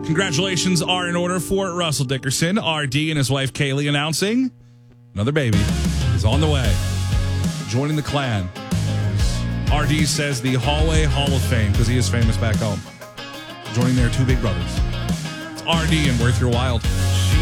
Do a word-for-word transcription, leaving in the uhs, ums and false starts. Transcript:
Congratulations are in order for Russell Dickerson. R D and his wife Kaylee announcing another baby is on the way, joining the clan. R D says the Hallway Hall of Fame because he is famous back home, joining their two big brothers. It's R D and Worth Your Wild.